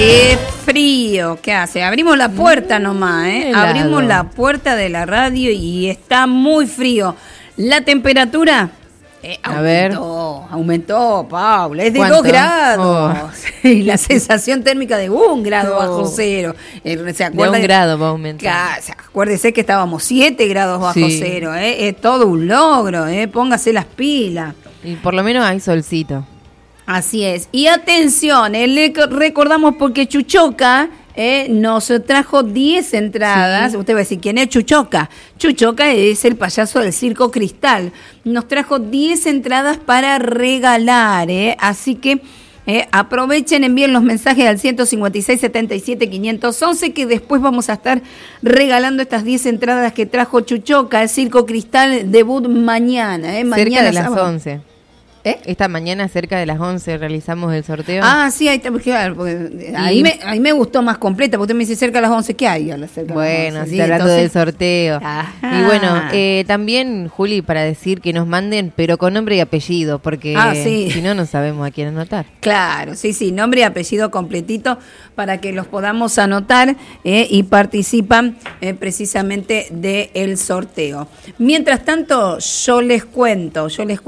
¡Qué frío! ¿Qué hace? Abrimos la puerta nomás, ¿eh? Abrimos la puerta de la radio y está muy frío. La temperatura aumentó, Paula. Es de 2 grados. Oh. Y la sensación térmica de 1 grado bajo cero. ¿Se acuerda? De 1 grado va a aumentar. Acuérdese que estábamos 7 grados bajo cero, ¿eh? Es todo un logro, ¿eh? Póngase las pilas. Y por lo menos hay solcito. Así es. Y atención, le recordamos porque Chuchoca nos trajo 10 entradas. Sí. Usted va a decir, ¿quién es Chuchoca? Chuchoca es el payaso del Circo Cristal. Nos trajo 10 entradas para regalar, así que aprovechen, envíen los mensajes al 156 77 511 que después vamos a estar regalando estas 10 entradas que trajo Chuchoca. El Circo Cristal debut mañana. Mañana cerca de las 11. Esta mañana cerca de las 11 realizamos el sorteo. Ah, sí, ahí ahí me gustó más completa, porque usted me dice cerca de las 11, ¿qué hay? Bueno, sí, hablando del sorteo. Ajá. Y bueno, también, Juli, para decir que nos manden, pero con nombre y apellido, porque si no, no sabemos a quién anotar. Claro, sí, nombre y apellido completito para que los podamos anotar y participan precisamente del sorteo. Mientras tanto, yo les cuento,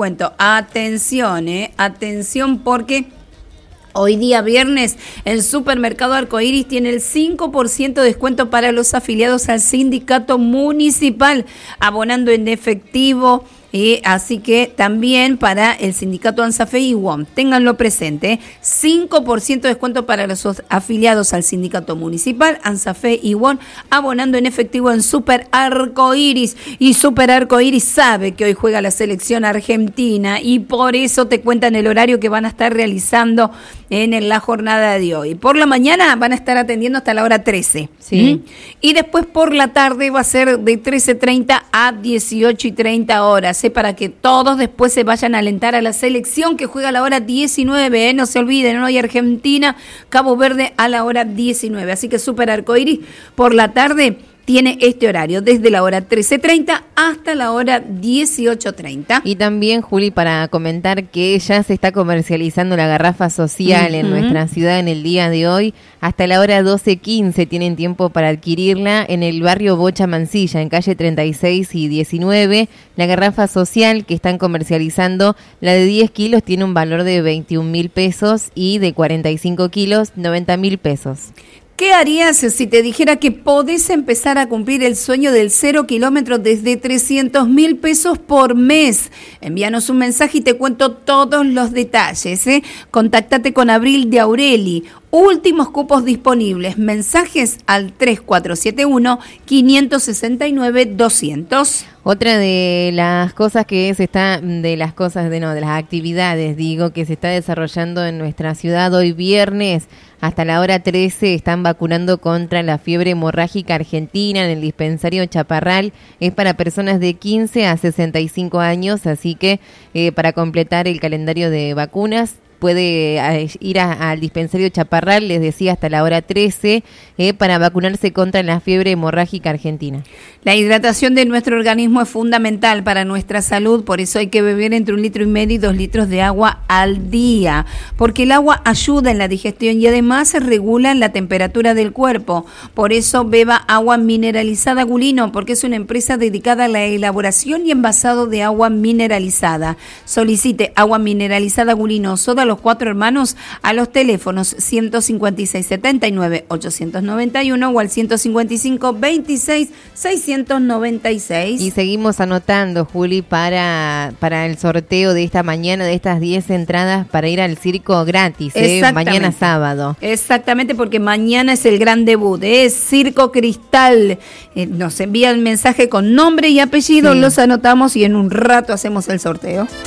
atención porque hoy día viernes el Supermercado Arcoiris tiene el 5% de descuento para los afiliados al sindicato municipal, abonando en efectivo. Así que también para el sindicato ANSAFE y WOM, ténganlo presente, 5% de descuento para los afiliados al sindicato municipal, ANSAFE y WOM, abonando en efectivo en Super Arcoiris. Y Super Arcoiris sabe que hoy juega la selección argentina y por eso te cuentan el horario que van a estar realizando en la jornada de hoy. Por la mañana van a estar atendiendo hasta la hora 13. Sí. Y después por la tarde va a ser de 13:30 a 18:30 horas. Para que todos después se vayan a alentar a la selección que juega a la hora 19, no se olviden, hoy Argentina, Cabo Verde a la hora 19, así que Super Arcoiris por la tarde tiene este horario, desde la hora 13:30 hasta la hora 18:30. Y también, Juli, para comentar que ya se está comercializando la garrafa social en nuestra ciudad en el día de hoy. Hasta la hora 12:15 tienen tiempo para adquirirla en el barrio Bocha Mansilla, en calle 36 y 19. La garrafa social que están comercializando, la de 10 kilos tiene un valor de 21.000 pesos y de 45 kilos, 90.000 pesos. ¿Qué harías si te dijera que podés empezar a cumplir el sueño del 0 kilómetro desde 300.000 pesos por mes? Envíanos un mensaje y te cuento todos los detalles. Contáctate con Abril de Aureli. Últimos cupos disponibles. Mensajes al 3471-569-200. Otra de las cosas que se está, de las actividades, que se está desarrollando en nuestra ciudad hoy viernes, hasta la hora 13 están vacunando contra la fiebre hemorrágica argentina en el dispensario Chaparral. Es para personas de 15 a 65 años, así que para completar el calendario de vacunas, puede ir al dispensario Chaparral, les decía, hasta la hora 13, para vacunarse contra la fiebre hemorrágica argentina. La hidratación de nuestro organismo es fundamental para nuestra salud, por eso hay que beber entre 1,5 litros y 2 litros de agua al día, porque el agua ayuda en la digestión y además regula la temperatura del cuerpo. Por eso beba agua mineralizada Gulino, porque es una empresa dedicada a la elaboración y envasado de agua mineralizada. Solicite agua mineralizada Gulino, soda Los Cuatro Hermanos, a los teléfonos 156-79-891 o al 155-26-696. Y seguimos anotando, Juli, para el sorteo de esta mañana, de estas 10 entradas para ir al circo gratis, mañana sábado. Exactamente, porque mañana es el gran debut, Circo Cristal. Nos envía el mensaje con nombre y apellido, los anotamos y en un rato hacemos el sorteo.